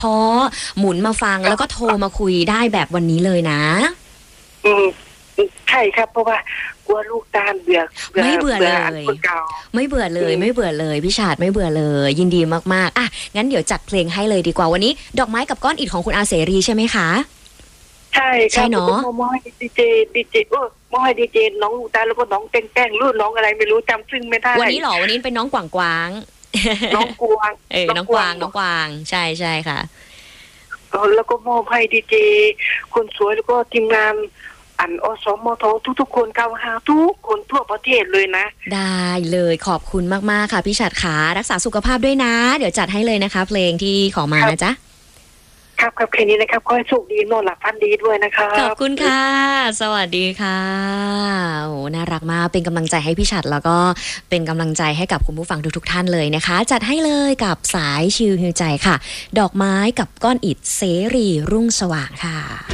พอหมุนมาฟังแล้วก็โทรมาคุยได้แบบวันนี้เลยนะอืมใช่ครับเพราะว่ากลัวลูกตาลเบื่อไม่เบื่อเลยไม่เบื่อเลยไม่เบื่อเลยพี่ชาติไม่เบื่อเลยยินดีมากๆอ่ะงั้นเดี๋ยวจัดเพลงให้เลยดีกว่าวันนี้ดอกไม้กับก้อนอิฐของคุณอาเสรีใช่ไหมคะใช่ใช่เนาะมอยดีเจมอยดีเจน้องลูกตาลแล้วก็น้องแป้งรุ่นน้องอะไรไม่รู้จำซึ่งไม่ได้วันนี้หรอวันนี้เป็นน้องกวางน้องกวางน้องกวางใช่ใช่ค่ะแล้วก็มอบให้ดีเจคนสวยแล้วก็ทีมงานอสมททุกคน95ทุกคนทั่วประเทศเลยนะได้เลยขอบคุณมากๆค่ะพี่ฉัตรขารักษาสุขภาพด้วยนะเดี๋ยวจัดให้เลยนะคะเพลงที่ขอมานะจ๊ะครับแค่นี้นะครับขอให้โชคดีนอนหลับฝันดีด้วยนะครับขอบคุณค่ะสวัสดีค่ะโอ้น่ารักมากเป็นกำลังใจให้พี่ฉัตรแล้วก็เป็นกำลังใจให้กับคุณผู้ฟังทุกท่านเลยนะคะจัดให้เลยกับสายชิลฮิวใจค่ะดอกไม้กับก้อนอิฐเสรีรุ่งสว่างค่ะ